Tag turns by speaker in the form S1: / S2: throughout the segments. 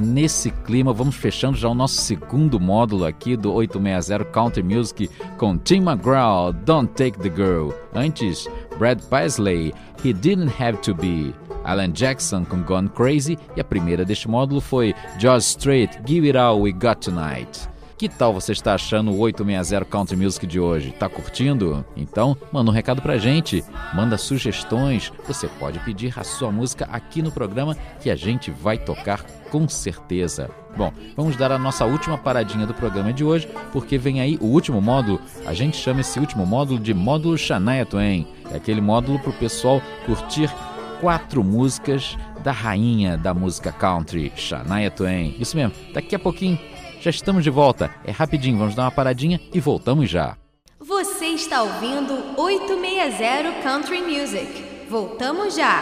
S1: nesse clima, vamos fechando já o nosso segundo módulo aqui do 860 Country Music com Tim McGraw, Don't Take the Girl. Antes, Brad Paisley, He Didn't Have to Be. Alan Jackson com Gone Crazy. E a primeira deste módulo foi George Strait, Give It All We Got Tonight. Que tal você está achando o 860 Country Music de hoje? Tá curtindo? Então, manda um recado pra gente, manda sugestões. Você pode pedir a sua música aqui no programa que a gente vai tocar com certeza. Bom, vamos dar a nossa última paradinha do programa de hoje, porque vem aí o último módulo. A gente chama esse último módulo de módulo Shania Twain. É aquele módulo pro pessoal curtir 4 músicas da rainha da música country, Shania Twain. Isso mesmo, daqui a pouquinho já estamos de volta. É rapidinho, vamos dar uma paradinha e voltamos já.
S2: Você está ouvindo 860 Country Music. Voltamos já.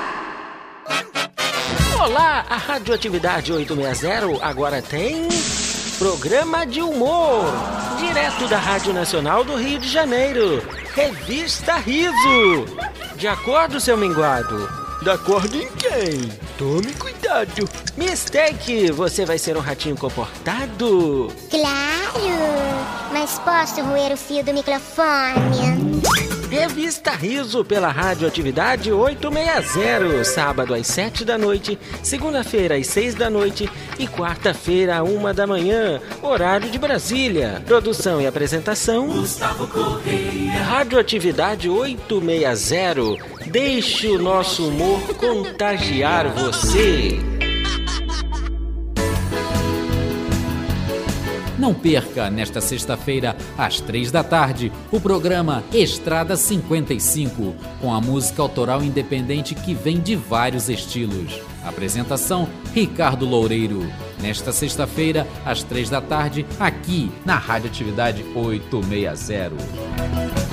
S3: Olá, a Radioatividade 860 agora tem programa de humor, direto da Rádio Nacional do Rio de Janeiro. Revista Riso. De acordo, seu minguado? De acordo em quem? Tome cuidado. Mistake, você vai ser um ratinho comportado?
S4: Claro, mas posso roer o fio do microfone?
S3: Revista Riso pela Radioatividade 860, sábado às 7 da noite, segunda-feira às 6 da noite e quarta-feira às 1 da manhã, horário de Brasília. Produção e apresentação Gustavo Correia. Radioatividade 860. Deixe o nosso humor contagiar você.
S1: Não perca, nesta sexta-feira, às 3 da tarde, o programa Estrada 55, com a música autoral independente que vem de vários estilos. Apresentação, Ricardo Loureiro. Nesta sexta-feira, às 3 da tarde, aqui na Radioatividade 860.